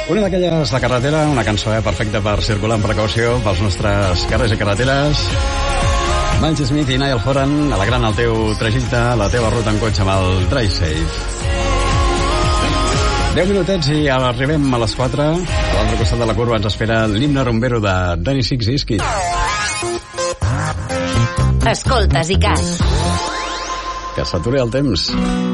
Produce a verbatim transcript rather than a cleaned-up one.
Una d'aquelles de carretera, una cançó eh, perfecta per circular amb precaució pels nostres carrers i carreteres. Miles Smith i Niall Horan, alegrant el teu trajecte, la teva ruta en cotxe amb el Drive Safe. deu minutets i arribem a les quatre. A l'altre costat de la curva ens espera l'himne rumbero de Danny Six i Skid. Escoltes i cas. Que s'aturi el temps.